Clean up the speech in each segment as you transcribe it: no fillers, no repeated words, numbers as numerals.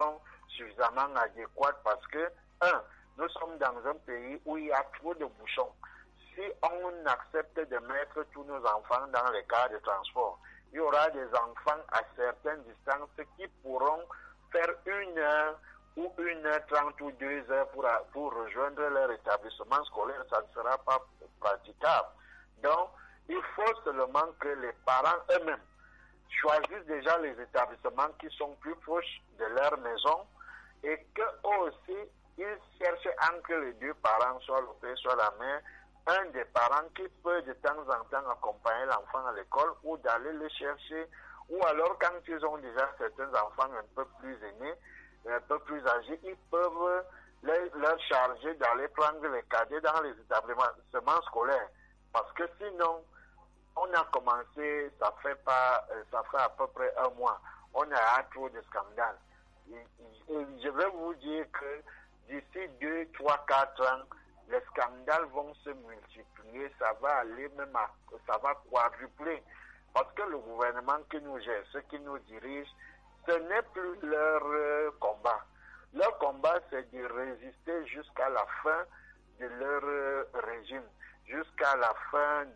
solution suffisamment adéquate parce que, nous sommes dans un pays où il y a trop de bouchons. Si on accepte de mettre tous nos enfants dans les cars de transport, il y aura des enfants à certaines distances qui pourront faire 1 heure ou 1h30 ou 2 heures pour rejoindre leur établissement scolaire. Ça ne sera pas praticable. Donc, il faut seulement que les parents eux-mêmes choisissent déjà les établissements qui sont plus proches de leur maison et qu'eux aussi, ils cherchent entre les deux parents, soit le père, soit la mère, un des parents qui peut de temps en temps accompagner l'enfant à l'école ou d'aller le chercher, ou alors quand ils ont déjà certains enfants un peu plus aînés, un peu plus âgés, ils peuvent leur charger d'aller prendre les cadets dans les établissements scolaires. Parce que sinon, on a commencé, ça fait à peu près 1 mois, on a trop de scandales. Et je vais vous dire que d'ici 2, 3, 4 ans, les scandales vont se multiplier, ça va aller même ça va quadrupler. Parce que le gouvernement qui nous gère, ceux qui nous dirigent, ce n'est plus leur combat. Leur combat, c'est de résister jusqu'à la fin de leur régime, jusqu'à la fin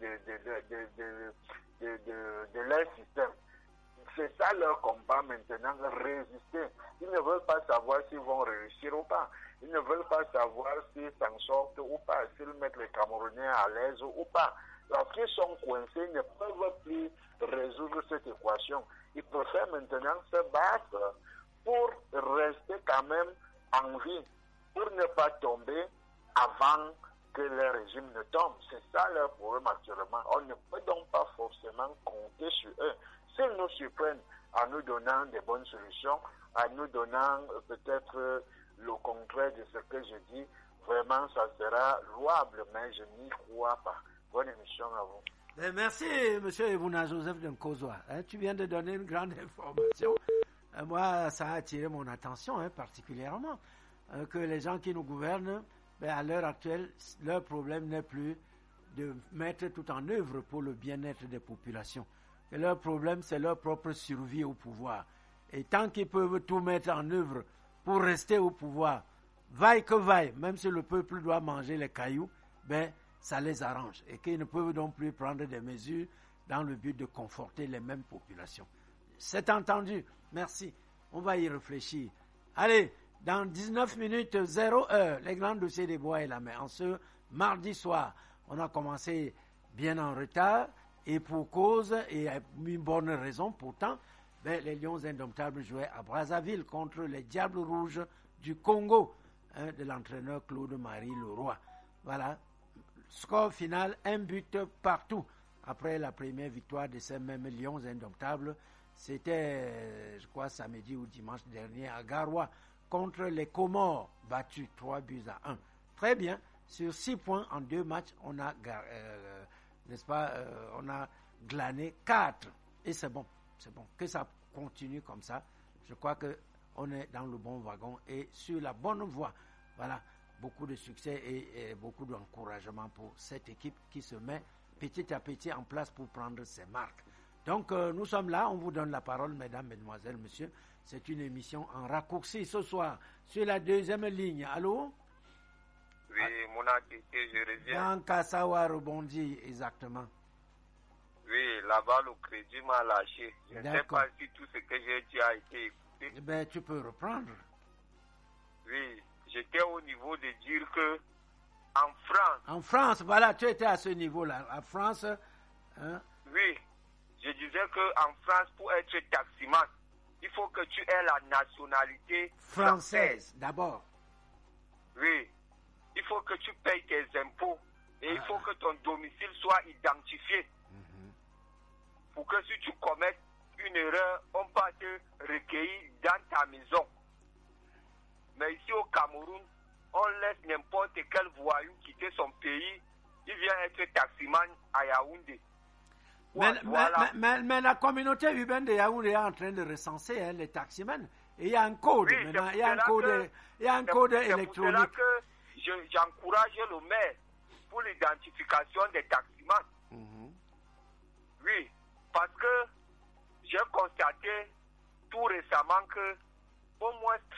de leur système. C'est ça leur combat maintenant, résister. Ils ne veulent pas savoir s'ils vont réussir ou pas. Ils ne veulent pas savoir s'ils s'en sortent ou pas, s'ils mettent les Camerounais à l'aise ou pas. Lorsqu'ils sont coincés, ils ne peuvent plus résoudre cette équation. Ils préfèrent maintenant se battre pour rester quand même en vie, pour ne pas tomber avant que le régime ne tombe. C'est ça leur problème actuellement. On ne peut donc pas forcément compter sur eux. S'ils nous surprennent en nous donnant des bonnes solutions, en nous donnant peut-être le contraire de ce que je dis, vraiment ça sera louable, mais je n'y crois pas. Bonne émission à vous. Merci, M. Ebouna Joseph de Nkozwa. Tu viens de donner une grande information. Moi, ça a attiré mon attention particulièrement. Que les gens qui nous gouvernent, à l'heure actuelle, leur problème n'est plus de mettre tout en œuvre pour le bien-être des populations. Et leur problème, c'est leur propre survie au pouvoir. Et tant qu'ils peuvent tout mettre en œuvre pour rester au pouvoir, vaille que vaille, même si le peuple doit manger les cailloux, ça les arrange. Et qu'ils ne peuvent donc plus prendre des mesures dans le but de conforter les mêmes populations. C'est entendu. Merci. On va y réfléchir. Allez, dans 19 minutes, 0 heure, les grands dossiers des bois et la mer. En ce mardi soir, on a commencé bien en retard et pour cause et à une bonne raison. Pourtant, les Lions indomptables jouaient à Brazzaville contre les Diables rouges du Congo de l'entraîneur Claude-Marie Leroy. Voilà. Score final, 1 but partout. Après la première victoire de ces mêmes Lions indomptables, c'était, je crois, samedi ou dimanche dernier à Garoua contre les Comores, battus 3 buts à 1. Très bien. Sur 6 points en 2 matchs, on a, on a glané 4. Et c'est bon. C'est bon. Que ça continue comme ça. Je crois qu'on est dans le bon wagon et sur la bonne voie. Voilà. Beaucoup de succès et beaucoup d'encouragement pour cette équipe qui se met petit à petit en place pour prendre ses marques. Donc, nous sommes là. On vous donne la parole, mesdames, mesdemoiselles, messieurs. C'est une émission en raccourci ce soir. Sur la deuxième ligne. Allô? Oui, mon activité, je reviens. Dans Kassawa rebondit, exactement. Oui, là-bas, le crédit m'a lâché. Je ne sais pas si tout ce que j'ai dit a été écouté. Tu peux reprendre. Oui, j'étais au niveau de dire que en France... En France, voilà, tu étais à ce niveau-là. En France... Oui, je disais qu'en France, pour être taximan, il faut que tu aies la nationalité française. D'abord. Oui, il faut que tu payes tes impôts et il faut que ton domicile soit identifié. Pour que si tu commets une erreur, on peut te recueillir dans ta maison. Mais ici au Cameroun, on laisse n'importe quel voyou quitter son pays. Il vient être taximan à Yaoundé. Mais la communauté urbaine de Yaoundé est en train de recenser les taximans. Et il y a un code maintenant. Il y a un code électronique. C'est pour cela que j'encourage le maire pour l'identification des taximans. Oui, parce que j'ai constaté tout récemment que au moins